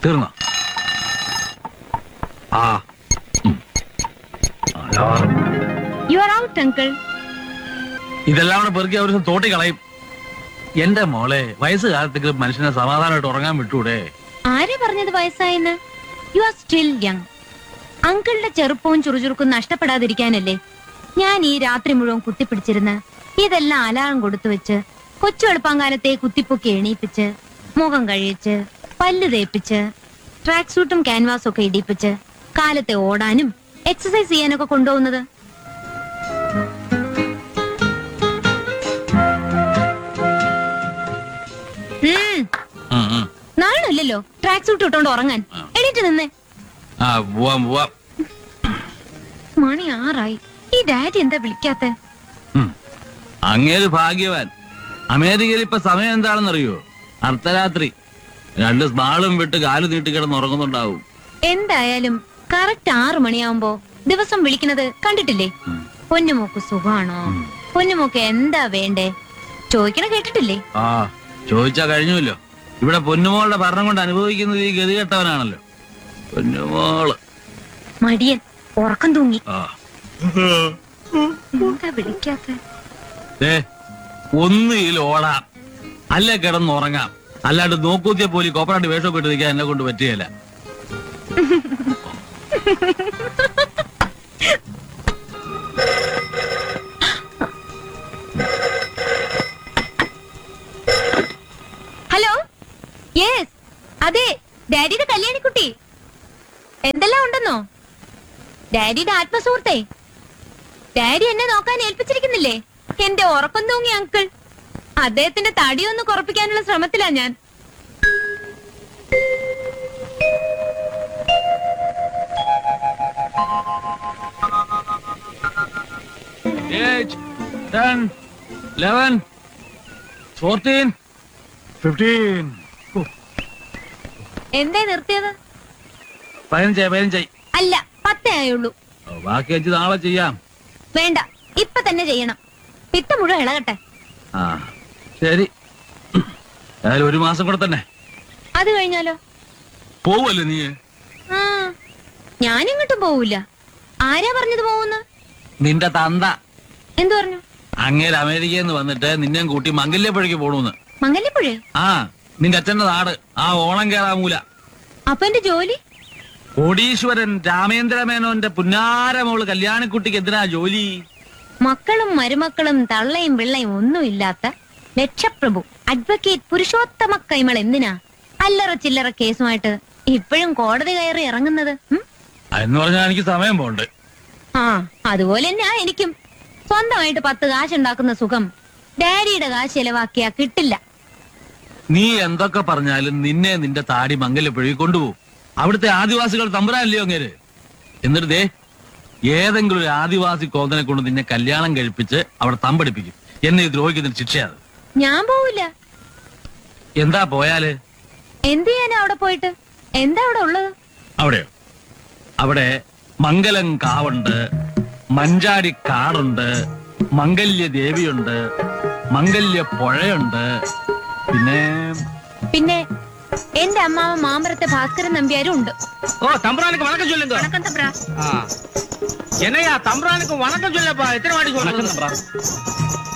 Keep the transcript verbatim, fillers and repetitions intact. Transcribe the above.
തീർന്നോ? ആ you are out uncle. ഇതെല്ലാം കൂടെ പെറുക്കി അവർ തോട്ടി കളയും. എന്റെ മോളെ, വയസ്സുകാലത്തേക്ക് മനുഷ്യനെ സമാധാനമായിട്ട് ഉറങ്ങാൻ വിട്ടൂടെ? ആരെ പറഞ്ഞത് വയസ്സായെന്ന്? You are still young. അങ്കിളുടെ ചെറുപ്പവും ചുറുചുറുക്കും നഷ്ടപ്പെടാതിരിക്കാനല്ലേ ഞാൻ ഈ രാത്രി മുഴുവൻ കുത്തിപ്പിടിച്ചിരുന്ന് ഇതെല്ലാം അലാറം കൊടുത്തു വെച്ച് കൊച്ചു എളുപ്പാങ്കാലത്തെ കുത്തിപ്പൊക്കി എണീപ്പിച്ച് മുഖം കഴിയിച്ച് പല്ല് തേപ്പിച്ച് ട്രാക്ക് സൂട്ടും ക്യാൻവാസും ഒക്കെ ഇടിപ്പിച്ച് കാലത്തെ ഓടാനും എക്സസൈസ് ചെയ്യാനൊക്കെ കൊണ്ടുപോകുന്നത്. നാണല്ലോ ട്രാക്ക് സൂട്ട് ഇട്ടോണ്ട് ഉറങ്ങാൻ. എണീറ്റ് നിന്നേ. മണി ആറായി. ഈ ഡാഡി എന്താ വിളിക്കാത്ത? അങ്ങേര് ഭാഗ്യവാൻ. അമേരിക്കയിൽ ഇപ്പൊ സമയം എന്താണെന്നറിയോ? അർദ്ധരാത്രി. രണ്ട് സ്മാളും വിട്ട് കാല് നീട്ടി കിടന്ന് ഉറങ്ങുന്നുണ്ടാവും. എന്തായാലും കറക്റ്റ് ആറു മണിയാവുമ്പോ ദിവസം വിളിക്കുന്നത് കണ്ടിട്ടില്ലേ? പൊന്നുമോക്ക് സുഖാണോ, പൊന്നുമോക്ക് എന്താ വേണ്ടേ ചോദിക്കണ കേട്ടിട്ടില്ലേ? ആ ചോദിച്ചാ കഴിഞ്ഞല്ലോ. ഇവിടെ പൊന്നുമോളുടെ ഭരണം കൊണ്ട് അനുഭവിക്കുന്നത് ഈ ഗതികെട്ടവനാണല്ലോ പൊന്നുമോള്. മടിയൻ ഉറക്കം തൂങ്ങി. എന്താ വിളിക്കാത്ത? ഒന്നുകിൽ ഓടാം, അല്ല കിടന്നുറങ്ങാം. അല്ലാണ്ട് നോക്കൂത്തിയെ പോലെ കോപ്പറാണ്ട് വേഷമൊക്കെ ഇട്ട് നിൽക്കാൻ എന്നെ കൊണ്ട് പറ്റുകയില്ല. ഹലോ, യെസ്, അതെ, ഡാഡിയുടെ കല്യാണിക്കുട്ടി. എന്തെല്ലാം ഉണ്ടെന്നോ? ഡാഡിയുടെ ആത്മസുഹൃത്തെ. ഡാഡി എന്നെ നോക്കാൻ ഏൽപ്പിച്ചിരിക്കുന്നില്ലേ? എന്റെ ഉറക്കം തൂങ്ങി അങ്കിൾ. അദ്ദേഹത്തിന്റെ തടിയൊന്ന് കുറപ്പിക്കാനുള്ള ശ്രമത്തിലാ ഞാൻ. Eight, ten, eleven, fourteen, fifteen. എന്തേ നിർത്തിയത്? പതിനഞ്ചായി പതിനഞ്ചായി. അല്ല, പത്തേ ആയുള്ളൂ. ബാക്കി അഞ്ച് നാളെ ചെയ്യാം. വേണ്ട, ഇപ്പൊ തന്നെ ചെയ്യണം. പിത്ത മുഴുവൻ ഇളകട്ടെ. ആ ശരി, ഏതായാലും ഒരു മാസം കൂടെ തന്നെ. അത് കഴിഞ്ഞാലോ? പോവല്ലേ നീ? ആ, ഞാനിങ്ങോട്ടും പോവൂല. ആരാ പറഞ്ഞത് പോവുന്ന്? നിന്റെ തന്ത. എന്തു പറഞ്ഞു? അങ്ങേര് അമേരിക്കയിൽ നിന്ന് വന്നിട്ട് നിന്നെയും കൂട്ടി മംഗല്യപ്പുഴയ്ക്ക് പോണൂന്ന്. മംഗല്യപ്പുഴ? ആ, നിന്റെ അച്ഛന്റെ നാട്. ആ ഓണം കേറാമൂല. അപ്പൊ എന്റെ ജോലി? കോടീശ്വരൻ രാമേന്ദ്രമേനോന്റെ പുന്നാര മോള് കല്യാണിക്കുട്ടിക്ക് എന്തിനാ ജോലി? മക്കളും മരുമക്കളും തള്ളയും പിള്ളയും ഒന്നുമില്ലാത്ത ലക്ഷപ്രഭു അഡ്വക്കേറ്റ് പുരുഷോത്തമ കൈമൾ എന്തിനാ അല്ലറ ചില്ലറ കേസുമായിട്ട് ഇപ്പോഴും കോടതി കയറി ഇറങ്ങുന്നത്? എന്ന് പറഞ്ഞാൽ എനിക്ക് സമയം പോണ്ട്. ആ, അതുപോലെ തന്നെയാ എനിക്കും. സ്വന്തമായിട്ട് പത്ത് കാശുണ്ടാക്കുന്ന സുഖം ഡാഡിയുടെ കാശ് ചെലവാക്കിയാ കിട്ടില്ല. നീ എന്തൊക്കെ പറഞ്ഞാലും നിന്നെ നിന്റെ താടി മംഗല്യപ്പുഴയിൽ കൊണ്ടുപോകും. അവിടുത്തെ ആദിവാസികൾ തമ്പുരാനല്ലയോ അങ്ങേര്? എന്നിട്ട് ദേ ഏതെങ്കിലും ഒരു ആദിവാസി കോന്തനെ കൊണ്ട് നിന്നെ കല്യാണം കഴിപ്പിച്ച് അവിടെ തമ്പടിപ്പിക്കും. എന്നെ ദ്രോഹിക്കുന്നതിന് ശിക്ഷയാണ്. ഞാൻ പോവില്ല. എന്താ പോയാല്? എന്ത് ചെയ്യാനാ അവിടെ പോയിട്ട്? എന്താ അവിടെ ഉള്ളത്? അവിടെയോ? അവിടെ മംഗലം കാവുണ്ട്, മഞ്ചാടി കാടുണ്ട്, മംഗല്യ ദേവിയുണ്ട്, മംഗല്യ പുഴയുണ്ട്. പിന്നെ പിന്നെ എന്റെ അമ്മാവൻ മാമ്പറത്തെ ഭാസ്കരൻ നമ്പ്യാരും ഉണ്ട്. ஓ தம்பரானுக்கு வணக்கம் சொல்லுங்க. வணக்கம் தம்பரா. என்னையா தம்பரானுக்கு வணக்கம் சொல்லப்பா, எத்தனை வாட்டி சொல்லுங்க.